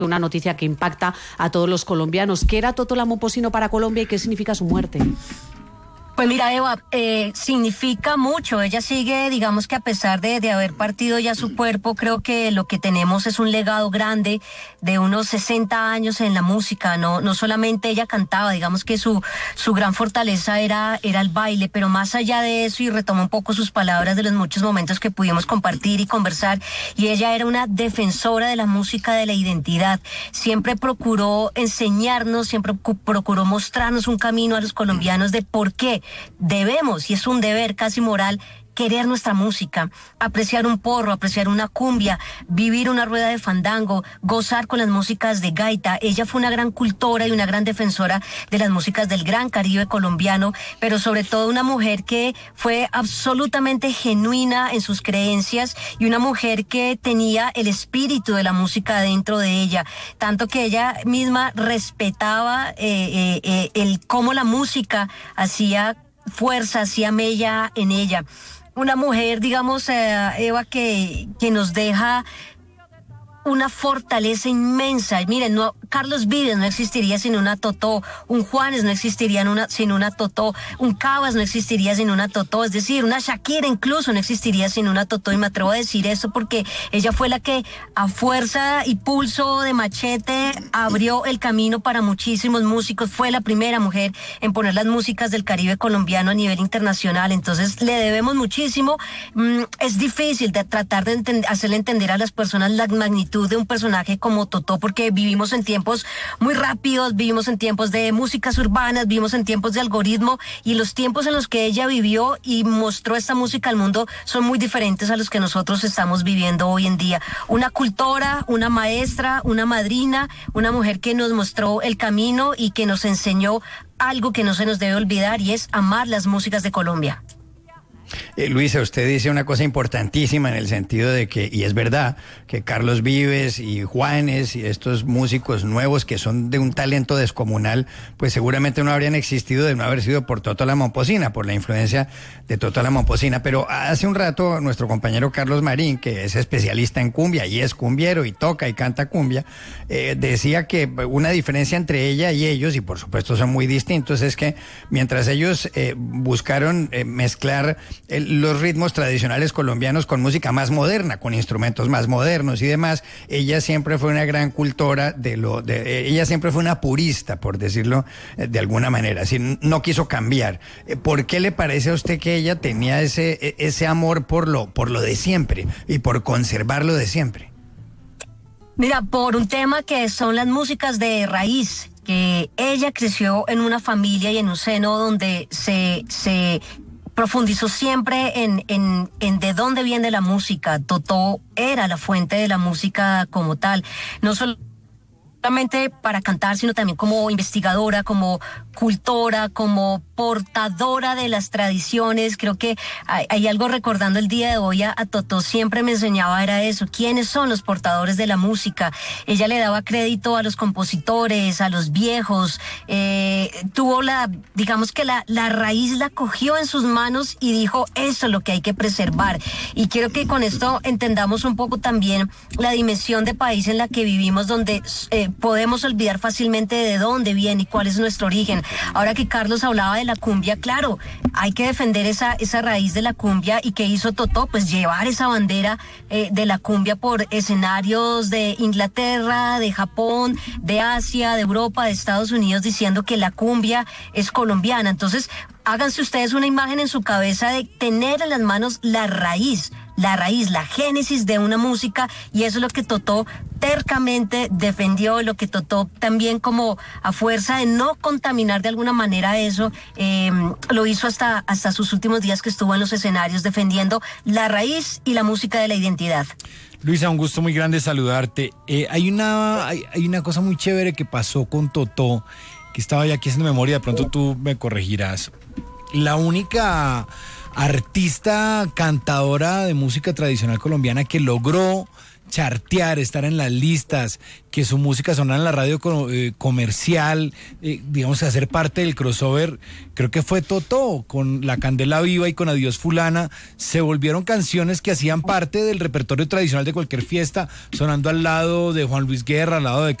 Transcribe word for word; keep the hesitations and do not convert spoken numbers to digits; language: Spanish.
una noticia que impacta a todos los colombianos. ¿Qué era Totó la Momposina para Colombia y qué significa su muerte? Pues mira, Eva, eh, significa mucho. Ella sigue, digamos que a pesar de, de haber partido ya su cuerpo, creo que lo que tenemos es un legado grande de unos sesenta años en la música. No, no solamente ella cantaba, digamos que su, su gran fortaleza era, era el baile, pero más allá de eso, y retomo un poco sus palabras de los muchos momentos que pudimos compartir y conversar, y ella era una defensora de la música, de la identidad. Siempre procuró enseñarnos, siempre procuró mostrarnos un camino a los colombianos de por qué debemos, y es un deber casi moral, querer nuestra música, apreciar un porro, apreciar una cumbia, vivir una rueda de fandango, gozar con las músicas de gaita. Ella fue una gran cultora y una gran defensora de las músicas del Gran Caribe colombiano, pero sobre todo una mujer que fue absolutamente genuina en sus creencias y una mujer que tenía el espíritu de la música dentro de ella, tanto que ella misma respetaba eh, eh, eh, el cómo la música hacía fuerza, hacía mella en ella. Una mujer, digamos, eh, Eva, que, que nos deja una fortaleza inmensa. Miren, no, Carlos Vives no existiría sin una Totó, un Juanes no existiría una, sin una Totó, un Cabas no existiría sin una Totó, es decir, una Shakira incluso no existiría sin una Totó, y me atrevo a decir eso porque ella fue la que a fuerza y pulso de machete abrió el camino para muchísimos músicos, fue la primera mujer en poner las músicas del Caribe colombiano a nivel internacional, entonces le debemos muchísimo. Mm, es difícil de tratar de enten- hacerle entender a las personas la magnitud de un personaje como Totó, porque vivimos en tiempos muy rápidos, vivimos en tiempos de músicas urbanas, vivimos en tiempos de algoritmo, y los tiempos en los que ella vivió y mostró esta música al mundo son muy diferentes a los que nosotros estamos viviendo hoy en día. Una cultora, una maestra, una madrina, una mujer que nos mostró el camino y que nos enseñó algo que no se nos debe olvidar, y es amar las músicas de Colombia. Eh, Luisa, usted dice una cosa importantísima en el sentido de que, y es verdad, que Carlos Vives y Juanes y estos músicos nuevos que son de un talento descomunal, pues seguramente no habrían existido de no haber sido por Totó la Momposina, por la influencia de Totó la Momposina. Pero hace un rato nuestro compañero Carlos Marín, que es especialista en cumbia y es cumbiero y toca y canta cumbia, eh, decía que una diferencia entre ella y ellos, y por supuesto son muy distintos, es que mientras ellos eh, buscaron eh, mezclar el, los ritmos tradicionales colombianos con música más moderna, con instrumentos más modernos y demás, ella siempre fue una gran cultora de lo, de, ella siempre fue una purista, por decirlo eh, de alguna manera, así, no quiso cambiar. Eh, ¿Por qué le parece a usted que ella tenía ese, ese amor por lo, por lo de siempre y por conservar lo de siempre? Mira, por un tema que son las músicas de raíz, que ella creció en una familia y en un seno donde se, se profundizó siempre en, en, en de dónde viene la música. Totó era la fuente de la música como tal, no solo solamente para cantar, sino también como investigadora, como cultora, como portadora de las tradiciones. Creo que hay, hay algo recordando el día de hoy a, a Totó, siempre me enseñaba era eso, quiénes son los portadores de la música. Ella le daba crédito a los compositores, a los viejos, eh, tuvo la, digamos que la, la raíz la cogió en sus manos y dijo, eso es lo que hay que preservar. Y quiero que con esto entendamos un poco también la dimensión de país en la que vivimos, donde eh, podemos olvidar fácilmente de dónde viene y cuál es nuestro origen. Ahora que Carlos hablaba de la cumbia, claro, hay que defender esa, esa raíz de la cumbia. ¿Y qué hizo Totó? Pues llevar esa bandera eh, de la cumbia por escenarios de Inglaterra, de Japón, de Asia, de Europa, de Estados Unidos, diciendo que la cumbia es colombiana. Entonces, háganse ustedes una imagen en su cabeza de tener en las manos la raíz, la raíz, la génesis de una música, y eso es lo que Totó tercamente defendió, lo que Totó también, como a fuerza de no contaminar de alguna manera eso, eh, lo hizo hasta, hasta sus últimos días que estuvo en los escenarios defendiendo la raíz y la música de la identidad. Luisa, un gusto muy grande saludarte. Eh, hay, una, hay, hay una cosa muy chévere que pasó con Totó, que estaba ya aquí haciendo memoria, de pronto tú me corregirás. La única artista cantadora de música tradicional colombiana que logró chartear, estar en las listas, que su música sonara en la radio co- eh, comercial, eh, digamos, hacer parte del crossover, creo que fue Totó, con La Candela Viva y con Adiós Fulana, se volvieron canciones que hacían parte del repertorio tradicional de cualquier fiesta, sonando al lado de Juan Luis Guerra, al lado de